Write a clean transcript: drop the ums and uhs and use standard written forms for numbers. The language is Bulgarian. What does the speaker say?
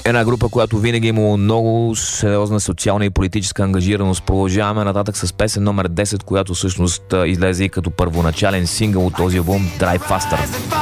Една група, която винаги има много сериозна социална и политическа ангажираност. Продължаваме нататък с песен номер 10, която всъщност излезе и като първоначален сингъл от този албум Drive Faster.